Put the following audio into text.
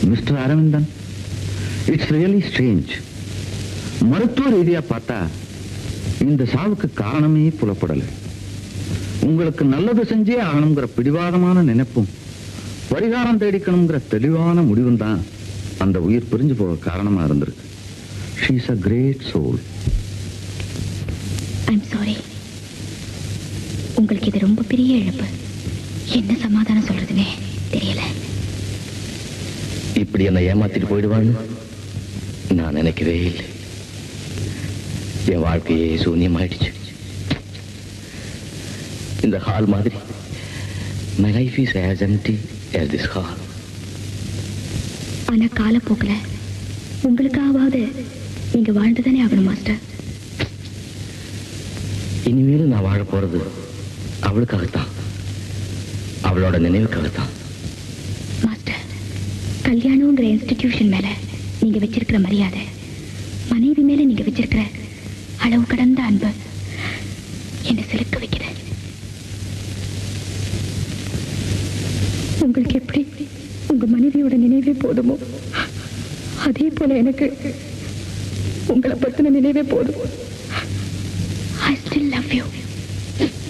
Mister Aravindan, it's really strange. மருத்துவ ரீதியா பார்த்தா இந்த சாவுக்கு காரணமே புலப்படல. உங்களுக்கு நல்லது செஞ்சே ஆகணுங்கிற பிடிவாதமான நினைப்பும் பரிகாரம் தேடிக்கணுங்கிற தெளிவான முடிவும் தான் அந்த உயிர் பிரிஞ்சு போக காரணமா இருந்திருக்கு. She is a great soul. I'm sorry. உங்களுக்கு இது ரொம்ப பெரிய இழப்பு. என்ன சமாதானம் சொல்றதுனே தெரியல. இப்படி என்ன ஏமாத்திட்டு போயிடுவான்னு நான் நினைக்கவே இல்லை. என் வாழ்க்கையே சூன்யமாயிடுச்சு. இந்த ஹால் மாதிரி my life is as empty as this hall. ஆனா காலப்போக்கில் உங்களுக்காவது நீங்க வாழ்ந்துதானே ஆகணும் மாஸ்டர். இனிமேலும் நான் வாழ போறது அவளுக்காகத்தான், அவளோட நினைவுக்காகத்தான். மாஸ்டர், கல்யாணம்ங்கிற இன்ஸ்டிடியூஷன் மேல நீங்க வச்சிருக்கிற மரியாதை, மனைவி மேல நீங்க வச்சிருக்கிற அளவு கடந்த அன்பு என்ன சிலுக்க வைக்கிற. உங்களுக்கு எப்படி உங்க மனைவியோட நினைவே போதுமோ, அதே போல எனக்கு உங்களை பத்தின நினைவே போதும். I still love you.